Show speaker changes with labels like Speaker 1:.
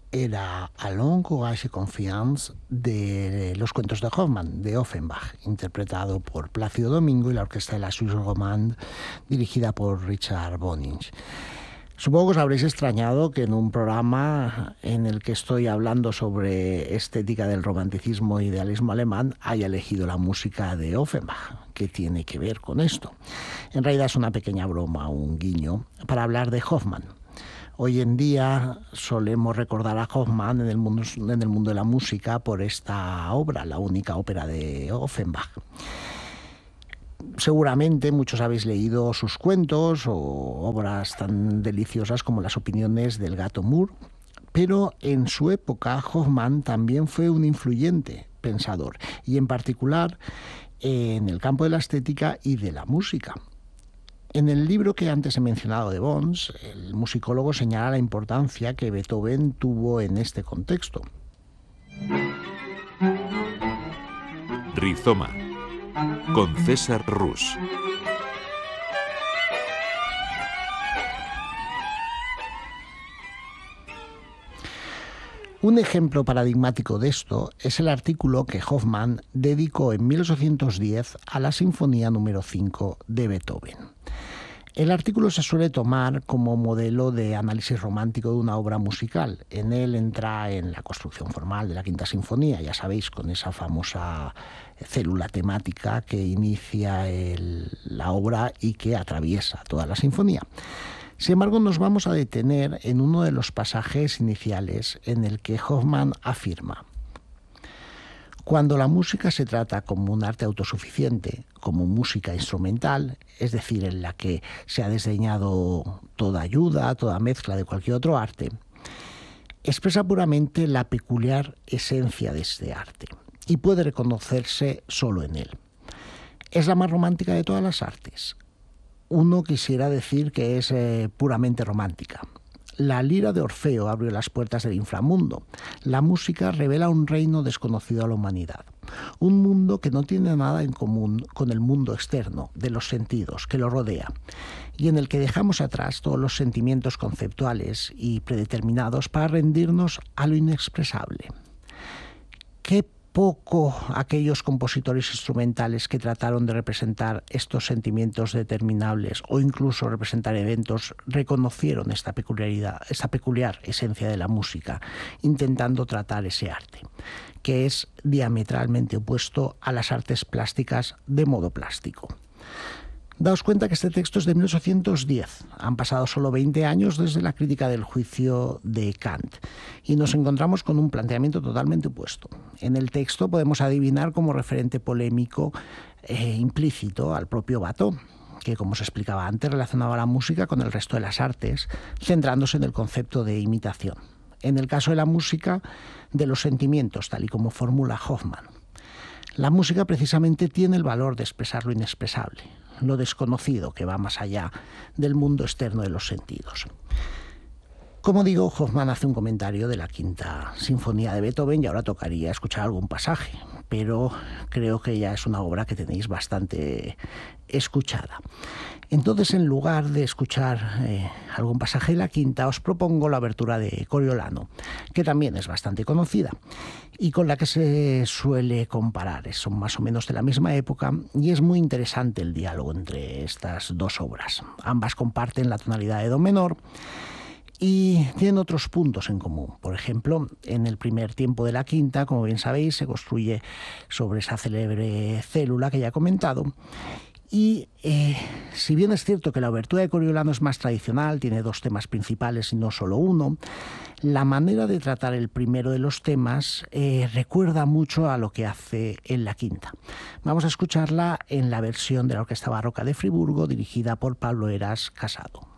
Speaker 1: era A Long Voyage de Confiance de los cuentos de Hoffmann, de Offenbach, interpretado por Plácido Domingo y la orquesta de la Suisse Romande, dirigida por Richard Boninch. Supongo que os habréis extrañado que en un programa en el que estoy hablando sobre estética del romanticismo e idealismo alemán haya elegido la música de Offenbach. ¿Qué tiene que ver con esto? En realidad es una pequeña broma, un guiño, para hablar de Hoffmann. Hoy en día solemos recordar a Hoffmann en el mundo de la música por esta obra, la única ópera de Offenbach. Seguramente muchos habéis leído sus cuentos o obras tan deliciosas como Las opiniones del gato Moore, pero en su época Hoffmann también fue un influyente pensador, y en particular en el campo de la estética y de la música. En el libro que antes he mencionado de Bonds, el musicólogo señala la importancia que Beethoven tuvo en este contexto.
Speaker 2: Rizoma, con César Rus.
Speaker 1: Un ejemplo paradigmático de esto es el artículo que Hoffmann dedicó en 1810 a la Sinfonía número 5 de Beethoven. El artículo se suele tomar como modelo de análisis romántico de una obra musical. En él entra en la construcción formal de la Quinta Sinfonía, ya sabéis, con esa famosa célula temática que inicia la obra y que atraviesa toda la sinfonía. Sin embargo, nos vamos a detener en uno de los pasajes iniciales en el que Hoffmann afirma: cuando la música se trata como un arte autosuficiente, como música instrumental, es decir, en la que se ha desdeñado toda ayuda, toda mezcla de cualquier otro arte, expresa puramente la peculiar esencia de este arte y puede reconocerse solo en él. Es la más romántica de todas las artes. Uno quisiera decir que es puramente romántica. La lira de Orfeo abrió las puertas del inframundo. La música revela un reino desconocido a la humanidad. Un mundo que no tiene nada en común con el mundo externo, de los sentidos, que lo rodea, y en el que dejamos atrás todos los sentimientos conceptuales y predeterminados para rendirnos a lo inexpresable. Qué poco aquellos compositores instrumentales que trataron de representar estos sentimientos determinables o incluso representar eventos reconocieron esta peculiar esencia de la música, intentando tratar ese arte, que es diametralmente opuesto a las artes plásticas de modo plástico. Daos cuenta que este texto es de 1810. Han pasado solo 20 años desde la crítica del juicio de Kant y nos encontramos con un planteamiento totalmente opuesto. En el texto podemos adivinar como referente polémico implícito al propio Watteau, que, como se explicaba antes, relacionaba la música con el resto de las artes, centrándose en el concepto de imitación. En el caso de la música, de los sentimientos, tal y como formula Hoffmann. La música precisamente tiene el valor de expresar lo inexpresable, lo desconocido que va más allá del mundo externo de los sentidos. Como digo, Hoffmann hace un comentario de la Quinta Sinfonía de Beethoven y ahora tocaría escuchar algún pasaje, pero creo que ya es una obra que tenéis bastante escuchada. Entonces, en lugar de escuchar algún pasaje de la Quinta, os propongo la obertura de Coriolano, que también es bastante conocida y con la que se suele comparar. Son más o menos de la misma época y es muy interesante el diálogo entre estas dos obras. Ambas comparten la tonalidad de do menor y tienen otros puntos en común. Por ejemplo, en el primer tiempo de la Quinta, como bien sabéis, se construye sobre esa célebre célula que ya he comentado. Y si bien es cierto que la obertura de Coriolano es más tradicional, tiene dos temas principales y no solo uno, la manera de tratar el primero de los temas recuerda mucho a lo que hace en la Quinta. Vamos a escucharla en la versión de la Orquesta Barroca de Friburgo, dirigida por Pablo Heras Casado.